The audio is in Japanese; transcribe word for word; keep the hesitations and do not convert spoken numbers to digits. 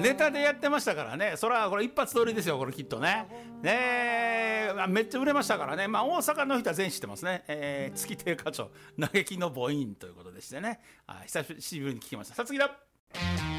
ネタでやってましたからね、それはこれ一発撮りですよ、これきっとね。ねえ、めっちゃ売れましたからね。まあ大阪の人は全員知ってますね。えー、月亭課長、嘆きの母音ということでしてね。あ、久しぶりに聞きました。さあ次だ。